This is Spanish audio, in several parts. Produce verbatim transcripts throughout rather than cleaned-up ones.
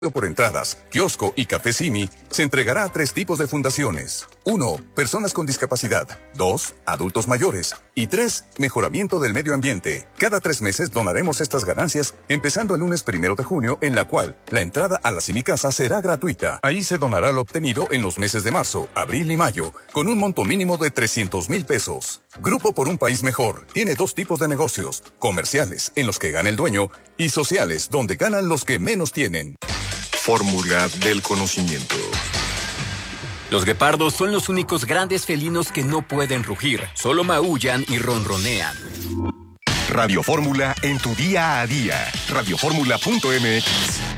por entradas, kiosco y café Simi, se entregará a tres tipos de fundaciones. Uno, personas con discapacidad. Dos, adultos mayores. Y tres, mejoramiento del medio ambiente. Cada tres meses donaremos estas ganancias, empezando el lunes primero de junio, en la cual la entrada a la Simicasa será gratuita. Ahí se donará lo obtenido en los meses de marzo, abril y mayo, con un monto mínimo de trescientos mil pesos. Grupo por un País Mejor tiene dos tipos de negocios: comerciales, en los que gana el dueño, y sociales, donde ganan los que menos tienen. Fórmula del conocimiento. Los guepardos son los únicos grandes felinos que no pueden rugir, solo maullan y ronronean. Radio Fórmula en tu día a día. radio fórmula punto m x.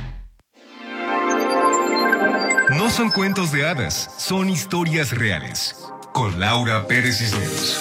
No son cuentos de hadas, son historias reales. Con Laura Pérez Cisneros.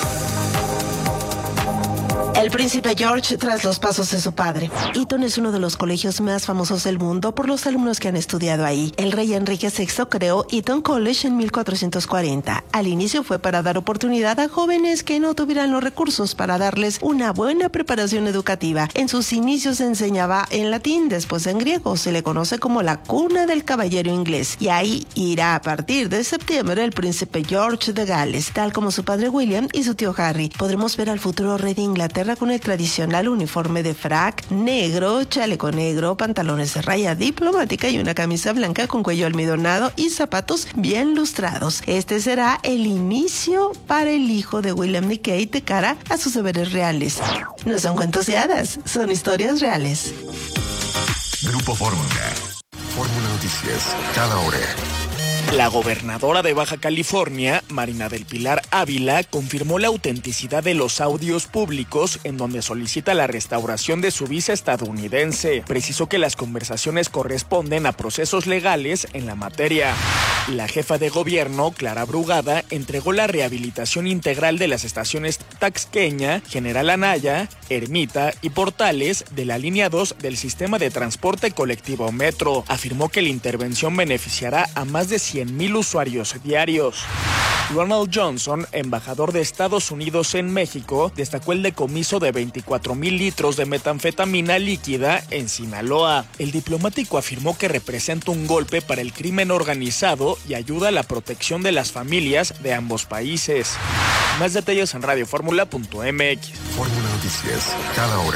El príncipe George tras los pasos de su padre. Eton es uno de los colegios más famosos del mundo por los alumnos que han estudiado ahí. El rey Enrique sexto creó Eton College en mil cuatrocientos cuarenta. Al inicio fue para dar oportunidad a jóvenes que no tuvieran los recursos para darles una buena preparación educativa. En sus inicios se enseñaba en latín, después en griego. Se le conoce como la cuna del caballero inglés. Y ahí irá a partir de septiembre el príncipe George de Gales, tal como su padre William y su tío Harry. Podremos ver al futuro rey de Inglaterra con el tradicional uniforme de frac negro, chaleco negro, pantalones de raya diplomática y una camisa blanca con cuello almidonado y zapatos bien lustrados. Este será el inicio para el hijo de William y Kate de cara a sus deberes reales. No son cuentos de hadas, son historias reales. Grupo Fórmula. Fórmula Noticias, cada hora. La gobernadora de Baja California, Marina del Pilar Ávila, confirmó la autenticidad de los audios públicos en donde solicita la restauración de su visa estadounidense. Precisó que las conversaciones corresponden a procesos legales en la materia. La jefa de gobierno, Clara Brugada, entregó la rehabilitación integral de las estaciones Taxqueña, General Anaya, Ermita y Portales de la línea dos del sistema de transporte colectivo Metro. Afirmó que la intervención beneficiará a más de cien mil usuarios diarios. Ronald Johnson, embajador de Estados Unidos en México, destacó el decomiso de veinticuatro mil litros de metanfetamina líquida en Sinaloa. El diplomático afirmó que representa un golpe para el crimen organizado y ayuda a la protección de las familias de ambos países. Más detalles en radio fórmula punto m x. Fórmula Noticias, cada hora.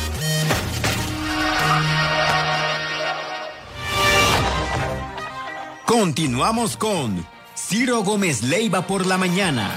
Continuamos con Ciro Gómez Leiva por la mañana.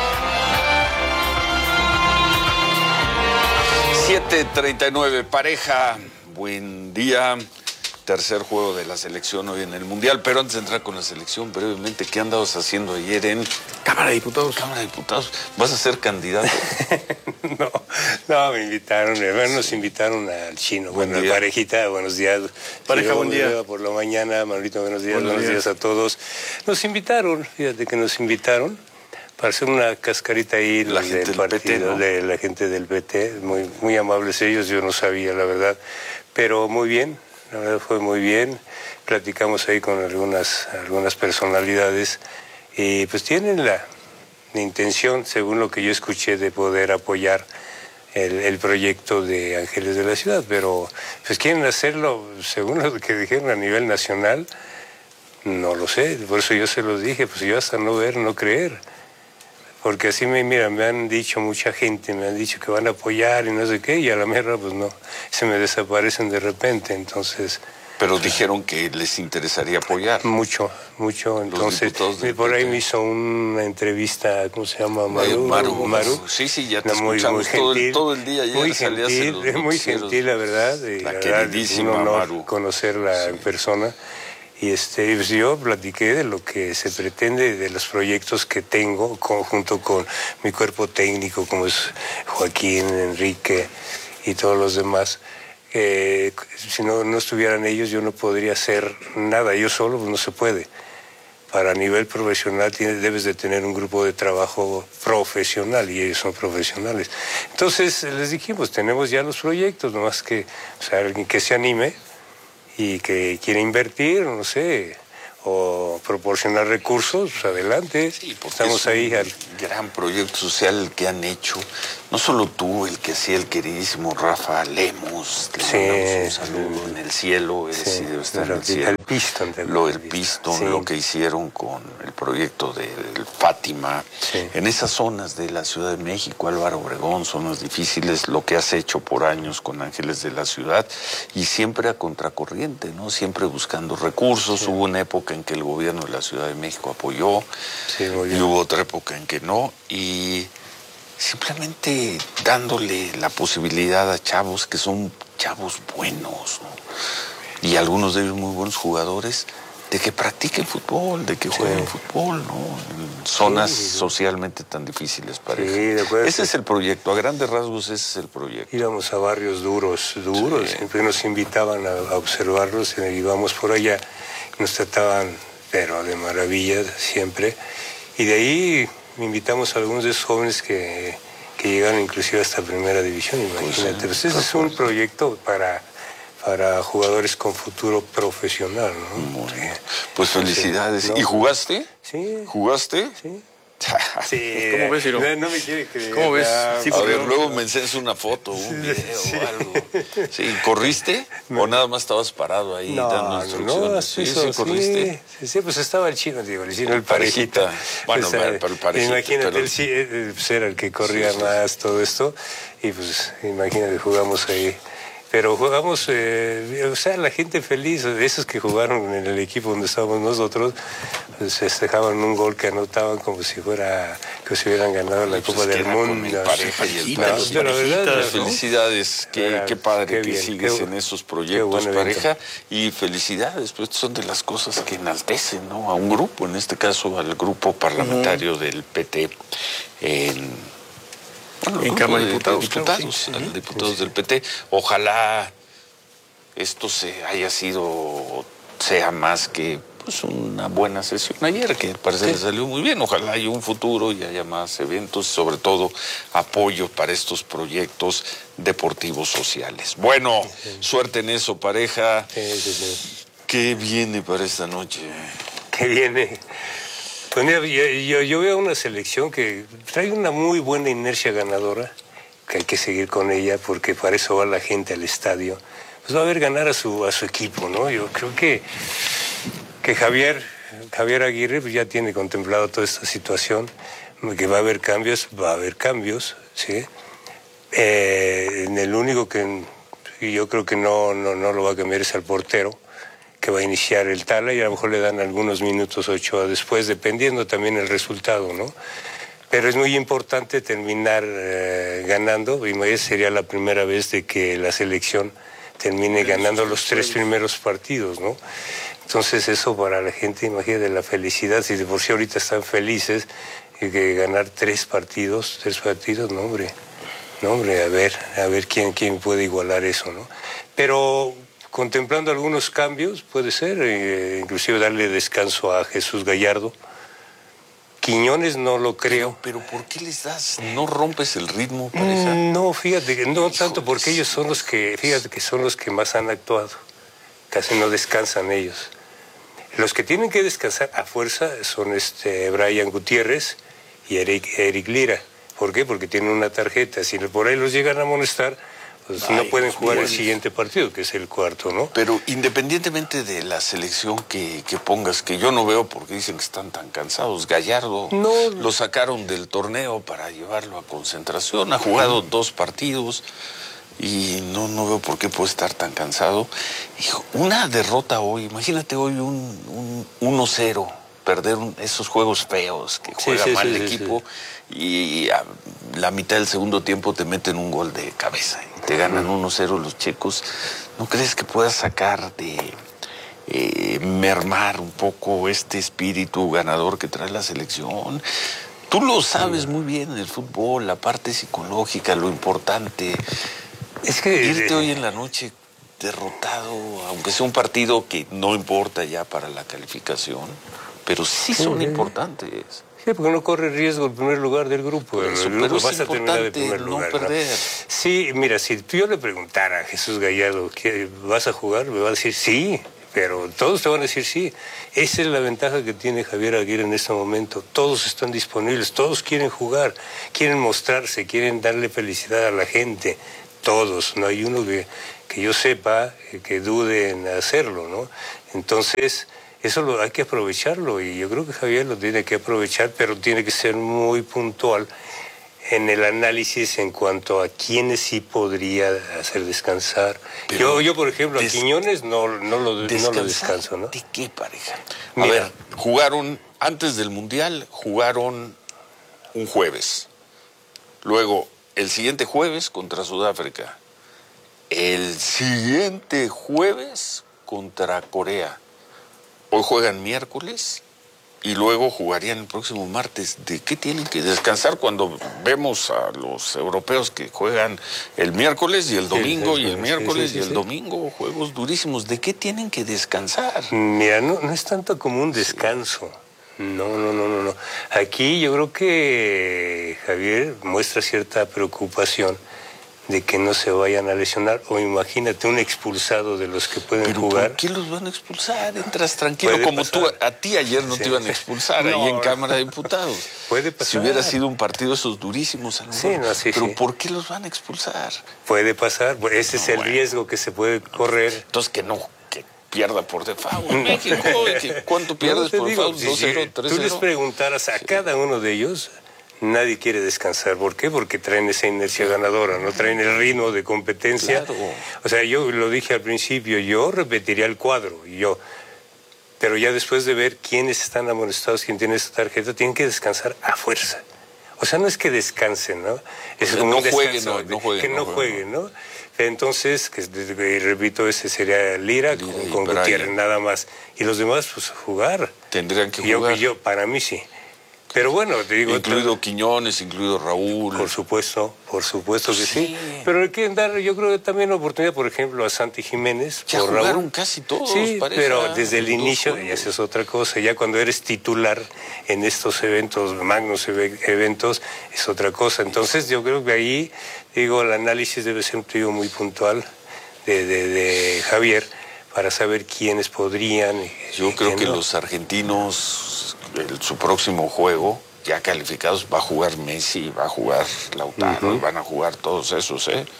siete treinta y nueve, pareja, buen día. Tercer juego de la selección hoy en el Mundial, pero antes de entrar con la selección, brevemente, ¿qué andabas haciendo ayer en Cámara de Diputados? Cámara de Diputados. ¿Vas a ser candidato? no, no, me invitaron, mi hermano nos invitaron al chino. Buen bueno, día. Parejita, buenos días. Pareja, buen día. Por la mañana, Manolito, buenos días, buenos, buenos días. días a todos. Nos invitaron, fíjate que nos invitaron para hacer una cascarita ahí la del, gente del partido, P T, ¿no? De la gente del P T, muy, muy amables ellos, yo no sabía la verdad, pero muy bien. La verdad fue muy bien, platicamos ahí con algunas, algunas personalidades y pues tienen la, la intención, según lo que yo escuché, de poder apoyar el, el proyecto de Ángeles de la Ciudad, pero pues quieren hacerlo, según lo que dijeron a nivel nacional, no lo sé, por eso yo se los dije, pues yo hasta no ver, no creer. Porque así me, mira, me han dicho mucha gente, me han dicho que van a apoyar y no sé qué, y a la mierda, pues no, se me desaparecen de repente, entonces... Pero dijeron que les interesaría apoyar. Mucho, mucho, entonces, por ahí me hizo una entrevista, ¿cómo se llama? Maru. Maru. Maru. Sí, sí, ya te muy, escuchamos muy todo, gentil, el, todo el día. Ayer muy gentil, muy gentil, la verdad. Y la, la queridísima verdad, un honor Maru. conocerla sí. en persona. Y este, pues yo platiqué de lo que se pretende, de los proyectos que tengo, con, junto con mi cuerpo técnico, como es Joaquín, Enrique y todos los demás. Eh, si no, no estuvieran ellos, yo no podría hacer nada. Yo solo pues, no se puede. Para nivel profesional tienes, debes de tener un grupo de trabajo profesional y ellos son profesionales. Entonces les dijimos, tenemos ya los proyectos, nomás que o sea, alguien que se anime y que quiere invertir, no sé, o proporcionar recursos, pues adelante. Sí, porque estamos es un ahí al gran proyecto social que han hecho, no solo tú, el que hacía el queridísimo Rafa Lemos, le Sí. mandamos un saludo en el cielo, ese sí debe estar en el cielo. El Piston. Lo el Piston, sí. lo que hicieron con el proyecto de, del Fátima, Sí. en esas zonas de la Ciudad de México, Álvaro Obregón, zonas difíciles, lo que has hecho por años con Ángeles de la Ciudad, y siempre a contracorriente, ¿no? Siempre buscando recursos. Sí. Hubo una época en que el gobierno de la Ciudad de México apoyó, sí, y hubo otra época en que no, y simplemente dándole la posibilidad a chavos que son chavos buenos, ¿no? Y algunos de ellos muy buenos jugadores, de que practiquen fútbol, de que jueguen sí. fútbol, ¿no? En zonas sí. socialmente tan difíciles, parece. Sí, de acuerdo. Ese es el proyecto, a grandes rasgos ese es el proyecto. Íbamos a barrios duros, duros, sí. siempre nos invitaban a, a observarlos, y íbamos por allá, nos trataban, pero de maravilla, siempre. Y de ahí invitamos a algunos de esos jóvenes que, que llegaron inclusive hasta primera división, imagínate. Pues, ese es un proyecto para... para jugadores con futuro profesional, ¿no? Bueno, pues felicidades. ¿No? ¿Y jugaste? Sí. ¿Jugaste? Sí. Sí. ¿Cómo ves, Ciro? No, no me quiere creer. ¿Cómo ves? Sí, a ver, luego me enseñas una foto, un video sí. o algo. Sí, ¿corriste? ¿O nada más estabas parado ahí no, dando instrucciones? No, sí, eso, sí, corriste. Sí, sí, pues estaba el chino, digo, el chino, el parejita. parejita. Bueno, pues, pero el parejita. Imagínate, pero... él sí, él, pues era el que corría sí, sí. más, todo esto. Y pues, imagínate, jugamos ahí. Pero jugamos, eh, o sea, la gente feliz, esos que jugaron en el equipo donde estábamos nosotros, pues festejaban un gol que anotaban como si fuera, que si hubieran ganado la pues Copa del Mundo. El pareja y el no, pero verdad, ¿no? Felicidades, qué, era, qué padre qué que bien, sigues qué, en esos proyectos, pareja, y felicidades, pues son de las cosas que enaltecen, ¿no? A un grupo, en este caso al grupo parlamentario uh-huh. del P T en... Bueno, en Cámara de Diputados, diputados, sí, sí, diputados sí. del P T. Ojalá esto se haya sido, sea más que pues una buena sesión ayer, que parece sí. que salió muy bien. Ojalá haya un futuro y haya más eventos, sobre todo apoyo para estos proyectos deportivos sociales. Bueno, sí. suerte en eso, pareja. Sí, sí, sí. ¿Qué viene para esta noche? ¿Qué viene? Pues mira, yo, yo veo una selección que trae una muy buena inercia ganadora, que hay que seguir con ella, porque para eso va la gente al estadio. Pues va a ver ganar a su, a su equipo, ¿no? Yo creo que, que Javier, Javier Aguirre pues ya tiene contemplado toda esta situación, que va a haber cambios, va a haber cambios, ¿sí? Eh, en el único que yo creo que no, no, no lo va a cambiar es al portero, que va a iniciar el Tala, y a lo mejor le dan algunos minutos Ochoa después, dependiendo también el resultado, ¿no? Pero es muy importante terminar eh, ganando, y sería la primera vez de que la selección termine ganando los tres primeros partidos, ¿no? Entonces eso para la gente, imagínate la felicidad, si de por sí ahorita están felices, y que ganar tres partidos, tres partidos, no hombre, no hombre, a ver, a ver quién, quién puede igualar eso, ¿no? Pero... contemplando algunos cambios, puede ser, eh, inclusive darle descanso a Jesús Gallardo. Quiñones no lo creo. Pero, pero ¿por qué les das? ¿No rompes el ritmo, pareja? No, fíjate, que no tanto porque ellos son los que, fíjate que son los que más han actuado. Casi no descansan ellos. Los que tienen que descansar a fuerza son este Brian Gutiérrez y Eric, Eric Lira. ¿Por qué? Porque tienen una tarjeta. Si por ahí los llegan a amonestar, pues Ay, no pueden jugar el siguiente partido, que es el cuarto, ¿no? Pero independientemente de la selección que, que pongas, que yo no veo porque dicen que están tan cansados, Gallardo no. lo sacaron del torneo para llevarlo a concentración, ha jugado dos partidos y no, no veo por qué puede estar tan cansado. Hijo, una derrota hoy, imagínate hoy un, un uno cero, perder un, esos juegos feos que juega sí, sí, mal sí, el sí, equipo sí. y a la mitad del segundo tiempo te meten un gol de cabeza y te ganan uno cero los checos. ¿No crees que puedas sacar de eh, mermar un poco este espíritu ganador que trae la selección? Tú lo sabes muy bien en el fútbol, la parte psicológica, lo importante. Es que irte hoy en la noche derrotado, aunque sea un partido que no importa ya para la calificación, pero sí son sí, importantes. Sí, porque no corre riesgo el primer lugar del grupo. Pero, el grupo pero vas a terminar de primer lugar, no perder. ¿no? Sí, mira, si yo le preguntara a Jesús Gallardo, ¿qué, ¿vas a jugar? Me va a decir sí, pero todos te van a decir sí. Esa es la ventaja que tiene Javier Aguirre en este momento. Todos están disponibles, todos quieren jugar, quieren mostrarse, quieren darle felicidad a la gente. Todos, no hay uno que, que yo sepa que dude en hacerlo, ¿no? Entonces, eso lo, hay que aprovecharlo y yo creo que Javier lo tiene que aprovechar, pero tiene que ser muy puntual en el análisis en cuanto a quiénes sí podría hacer descansar. Yo, yo, por ejemplo, a Quiñones no, no, lo, no lo descanso, ¿no? ¿De qué, pareja? A Mira, ver, jugaron, antes del Mundial, jugaron un jueves. Luego, el siguiente jueves contra Sudáfrica. El siguiente jueves contra Corea. Hoy juegan miércoles y luego jugarían el próximo martes. ¿De qué tienen que descansar cuando vemos a los europeos que juegan el miércoles y el domingo sí, sí, y el miércoles sí, sí, y el sí. domingo? Juegos durísimos. ¿De qué tienen que descansar? Mira, no, no es tanto como un descanso. No, no, no, no, no. Aquí yo creo que Javier muestra cierta preocupación de que no se vayan a lesionar. O imagínate un expulsado de los que pueden ¿Pero jugar. por qué los van a expulsar? Entras tranquilo, Puede como pasar. tú, a ti ayer no Sí. te iban a expulsar No, ahí en no. Cámara de Diputados. Puede pasar. Si hubiera sido un partido esos durísimos, a lo Sí, mejor. no, sí, Pero sí. ¿por qué los van a expulsar? Puede pasar. Pues ese es No, el bueno. riesgo que se puede correr. Entonces que no, que pierda por default México. ¿Y que ¿Cuánto No, pierdes te por digo, default? si- ¿dos cero, si tres tú les cero? preguntaras a cada uno de ellos, nadie quiere descansar. ¿Por qué? Porque traen esa inercia ganadora, no traen el ritmo de competencia. Claro. O sea, yo lo dije al principio, yo repetiría el cuadro, y yo. Pero ya después de ver quiénes están amonestados, quién tiene esta tarjeta, tienen que descansar a fuerza. O sea, no es que descansen, ¿no? Es sea, como no un descanso, jueguen, no, no jueguen, que no no jueguen, jueguen, ¿no? Entonces, que, y repito, ese sería Lira, Lira con, y con Brian. Gutiérrez, nada más. Y los demás, pues, jugar. Tendrían que Yo, jugar. yo, para mí sí. Pero bueno, te digo... Incluido Quiñones, incluido Raúl. Por supuesto, por supuesto que sí. Sí. Pero hay que dar, yo creo, también oportunidad, por ejemplo, a Santi Jiménez. Ya por jugaron Raúl. casi todos, Sí, pareja, pero desde el los dos inicio, juegos. y esa es otra cosa, ya cuando eres titular en estos eventos, magnos eve- eventos, es otra cosa. Entonces yo creo que ahí, digo, el análisis debe ser un trío muy puntual de, de, de Javier para saber quiénes podrían. y- Yo y creo quién que no. los argentinos, el- su próximo juego, ya calificados, va a jugar Messi, va a jugar Lautaro, Ujú. y van a jugar todos esos, ¿eh?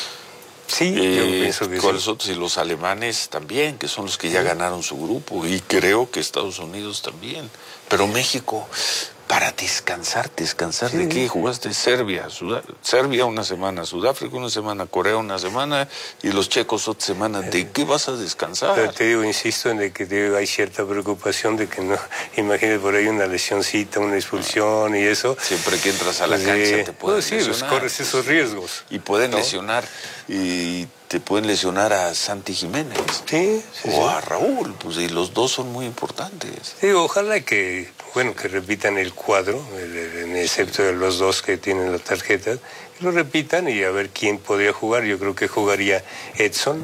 Sí, yo Eh, pienso que con sí. los otros, y los alemanes también, que son los que ya ganaron su grupo, y creo que Estados Unidos también. Pero México, para descansar, ¿descansar de qué? Jugaste Serbia, Sudá- Serbia una semana, Sudáfrica una semana, Corea una semana, y los checos otra semana. ¿De qué vas a descansar? Pero te digo, insisto en de que te digo, hay cierta preocupación de que no, imagínate por ahí una lesioncita, una expulsión y eso. Siempre que entras a la Pues, cancha eh, te pueden pues sí, pues lesionar. corres esos riesgos. Y pueden ¿no? lesionar, y te pueden lesionar a Santi Jiménez. Sí, sí, O sí. a Raúl, pues y los dos son muy importantes. Digo, ojalá que, bueno, que repitan el cuadro, el- el- en excepto de los dos que tienen la tarjeta, que lo repitan y a ver quién podría jugar. Yo creo que jugaría Edson,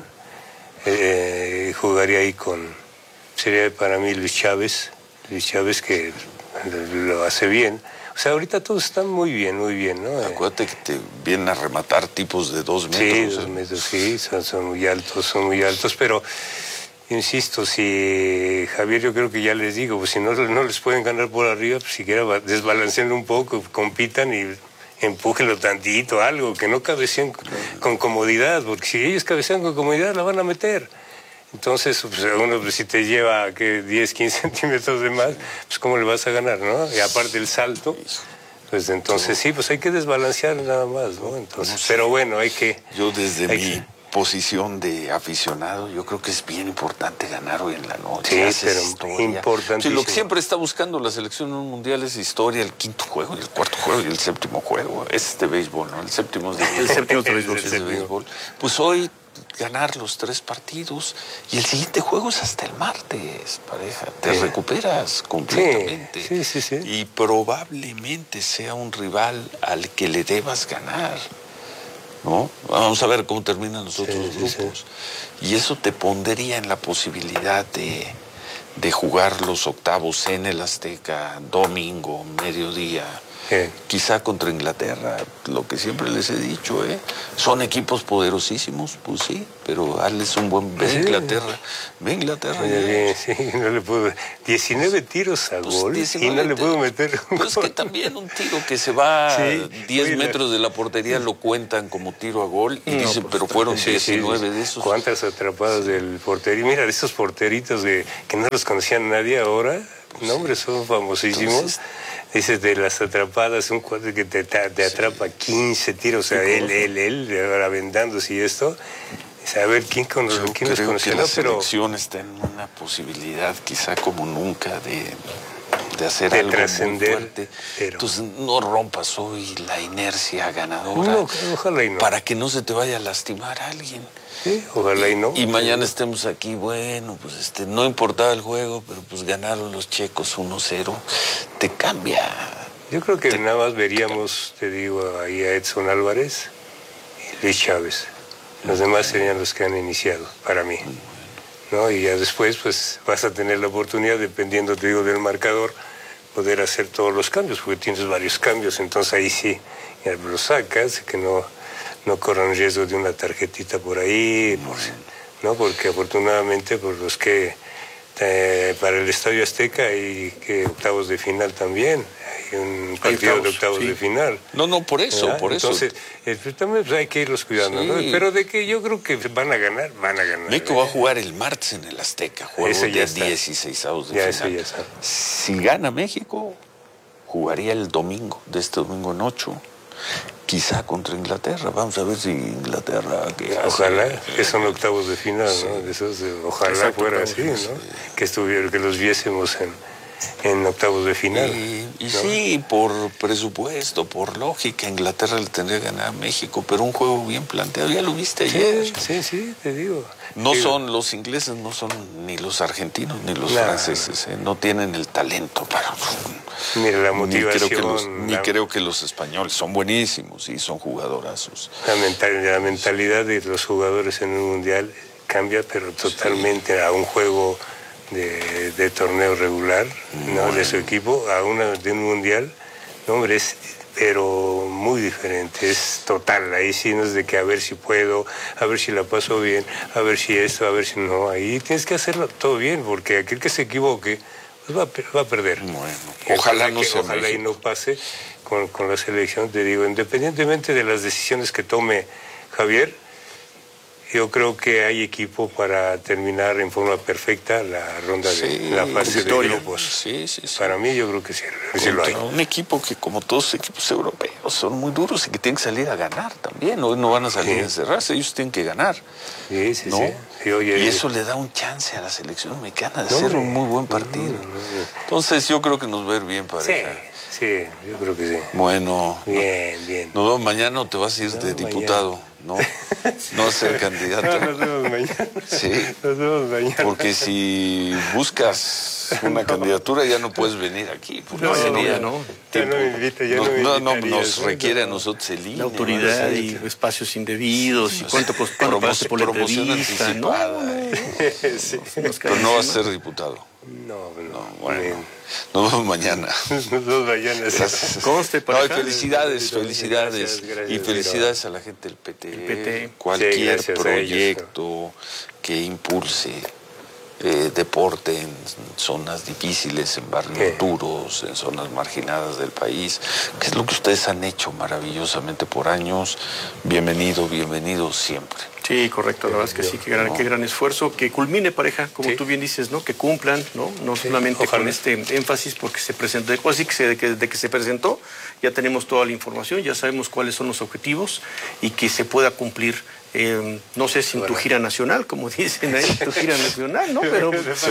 eh, jugaría ahí con, sería para mí Luis Chávez, Luis Chávez que lo hace bien. O sea, ahorita todos están muy bien, muy bien, ¿no? Eh, Acuérdate que te vienen a rematar tipos de dos metros. Sí, ¿eh? dos metros, sí, son, son muy altos, son muy altos, pero insisto, si Javier, yo creo que ya les digo, pues si no, no les pueden ganar por arriba, pues siquiera va- desbalanceando un poco, compitan y empújenlo tantito, algo, que no cabeceen con, con comodidad, porque si ellos cabecean con comodidad, la van a meter. Entonces, pues, uno, pues, si te lleva ¿qué? diez, quince centímetros de más, pues cómo le vas a ganar, ¿no? Y aparte el salto, pues entonces sí, pues hay que desbalancear nada más, ¿no? Entonces, pero bueno, hay que... Yo desde hay mi que- posición de aficionado, yo creo que es bien importante ganar hoy en la noche. Sí, Haces pero historia. importantísimo. Sí, lo que siempre está buscando la selección en un mundial es historia, el quinto juego, el cuarto juego y el séptimo juego. Es de béisbol, ¿no? El séptimo es de béisbol. El séptimo es de béisbol, Es el de séptimo. béisbol. Pues hoy ganar los tres partidos y el siguiente juego es hasta el martes, pareja. Te Sí. recuperas completamente. Sí, sí, sí, sí. Y probablemente sea un rival al que le debas ganar, ¿no? Vamos a ver cómo terminan los otros Sí, sí, grupos. Y eso te pondría en la posibilidad de, de jugar los octavos en el Azteca, domingo, mediodía. ¿Qué? Quizá contra Inglaterra, lo que siempre les he dicho, ¿eh? Son equipos poderosísimos, pues sí, pero hazles un buen... Ve Sí. Inglaterra, ve Inglaterra. Oye, bien, sí, no le puedo... diecinueve tiros a Pues gol diecinueve y no le te- puedo meter un Pues que gol. también un tiro que se va Sí, diez oye, metros de la portería lo cuentan como tiro a gol y No, dicen, pues, pero fueron sí, sí, diecinueve de esos. ¿Cuántas atrapadas del portero? Mira, de esos porteritos de, que no los conocía nadie ahora, no, hombre, son famosísimos. Entonces, Dices, de las atrapadas, un cuadro que te, te, te atrapa quince tiros, o sea, él, él, él, ahora vendándose y esto. Dice, a ver, ¿quién, con, Yo ¿quién los creo conoció? que la No, pero selección está en una posibilidad quizá como nunca de, de hacer De algo muy trascender, fuerte. pero- Entonces no rompas hoy la inercia ganadora No, ojalá y no. para que no se te vaya a lastimar a alguien. Sí, ojalá y no. Y mañana estemos aquí, bueno, pues este, no importaba el juego, pero pues ganaron los checos uno cero. Te cambia. Yo creo que nada más veríamos, te digo, ahí a Edson Álvarez y Luis Chávez. Los demás serían los que han iniciado, para mí. ¿No? Y ya después, pues, vas a tener la oportunidad, dependiendo, te digo, del marcador, poder hacer todos los cambios, porque tienes varios cambios, entonces ahí sí, ya los sacas, que no, no corran riesgo de una tarjetita por ahí, por, ¿no? Porque afortunadamente, por los que eh, para el Estadio Azteca hay que octavos de final también, hay un partido octavos, de octavos sí. de final. No, no, por eso, ¿verdad? por eso. Entonces, eh, pues, también pues, hay que irlos cuidando, Sí. ¿no? Pero de que yo creo que van a ganar, van a ganar. México ¿eh? va a jugar el martes en el Azteca, juego Eso ya de está. dieciseisavos de Ya, final. eso ya está. Si gana México, jugaría el domingo, de este domingo en ocho, quizá contra Inglaterra. Vamos a ver si Inglaterra... ¿qué hace? Ojalá, que son octavos de final, ¿no? De esos, de- ojalá Exacto, fuera octavos, así, ¿no? Que estuviera, que los viésemos en, en octavos de final. Y, y ¿no? sí, por presupuesto, por lógica, Inglaterra le tendría que ganar a México, pero un juego bien planteado, ya lo viste ayer. Sí, sí, sí, te digo. No Sí. son los ingleses, no son ni los argentinos ni los No. franceses, ¿eh? No tienen el talento para... Mira, la Ni motivación, creo, que los, ni la, creo que los españoles son buenísimos, sí, son jugadorazos. la mental- la mentalidad de los jugadores en un mundial cambia, pero totalmente a un juego de, de torneo regular, ¿no? De su equipo, a una de un mundial, no, hombre, es pero muy diferente, es total. Ahí sí no es de que a ver si puedo, a ver si la paso bien, a ver si esto, a ver si no. Ahí tienes que hacerlo todo bien, porque aquel que se equivoque pues va, a per- va a perder. Bueno, Y ojalá no que, sea Ojalá y México. no pase con, con la selección, te digo, independientemente de las decisiones que tome Javier, yo creo que hay equipo para terminar en forma perfecta la ronda de Sí, la fase victoria. de grupos. Sí, sí, sí. Para mí yo creo que sí, sí lo hay. Contra un equipo que, como todos los equipos europeos, son muy duros y que tienen que salir a ganar también. Hoy no van a salir Sí. a encerrarse, ellos tienen que ganar. Sí, sí, ¿no? sí. Sí, oye, Y eso le da un chance a la selección mexicana de No, hacer hombre. un muy buen partido. Entonces yo creo que nos va a ir bien sí, pareja. sí, yo creo que sí. Bueno, Bien, bien. nos vemos mañana o te vas a ir de mañana. diputado, ¿no? No a ser candidato. No, nos vemos mañana. Sí. Nos vemos mañana. Porque si buscas una candidatura ya no puedes venir aquí. Porque No, sería no, no. Ya no me invita, ya no, no me no, no, invitarías, nos ¿no? requiere a nosotros el I N E. La autoridad ¿no? y espacios indebidos y cuánto, pues, cuánto Promo- pagaste por la promoción entrevista. No, anticipada, eh. Sí. nos Pero cae no vas a encima. ser diputado. No, no, Bueno, bien. nos vemos mañana. Nos vemos mañana. sí. Conste, No, y pareja. felicidades, Gracias, felicidades. gracias, y Ciro. felicidades a la gente del P T. P T. Cualquier Sí, gracias a ellos, proyecto que impulse eh, deporte en zonas difíciles, en barrios Sí. duros, en zonas marginadas del país, que es lo que ustedes han hecho maravillosamente por años. Bienvenido, bienvenido siempre. Sí, correcto, la verdad es que sí, qué gran, qué gran esfuerzo, que culmine pareja, como Sí. tú bien dices, ¿no? Que cumplan, ¿no? No solamente ojalá. con este énfasis porque se presentó, así que se- de que, de que se presentó, ya tenemos toda la información, ya sabemos cuáles son los objetivos y que se pueda cumplir, eh, no sé si en tu gira nacional, como dicen ahí, tu gira nacional, ¿no? Pero,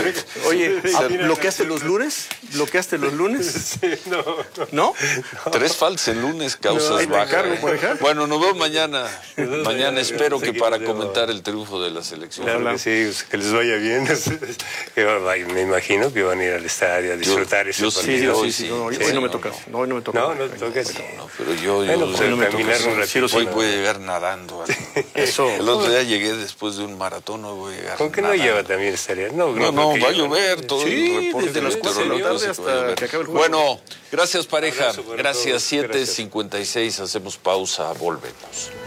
oye, ah, ¿bloqueaste los lunes? ¿Bloqueaste los lunes? Sí, no, no. ¿No? Tres faltas el lunes, causas No, ahí te bajas. encargo, ¿eh? pareja. Bueno, nos vemos mañana. vemos Mañana mañana. espero que Seguimos para de- comentar el triunfo de la selección. Claro que sí, pues, que les vaya bien. Que va- Me imagino que van a ir al estadio a disfrutar ese yo sí, Sí, sí, partido. sí, sí, no, hoy, Sí, hoy no me no, toca, no. no, hoy no me toca. No, no te toca. sí. No, pero yo, yo Bueno, pues no me caminar toca, un sí, ratito. sí, hoy no. voy a llegar nadando. al- Eso eso. El otro día llegué después de un maratón, no voy a llegar. ¿Con qué no lleva también estaría? No, no, no, no va a llover todo sí, el reporte desde las cuatro de la tarde hasta que acabe el juego. Bueno, gracias pareja, Abrazo para gracias, todos. siete Gracias. cincuenta y seis, hacemos pausa, volvemos.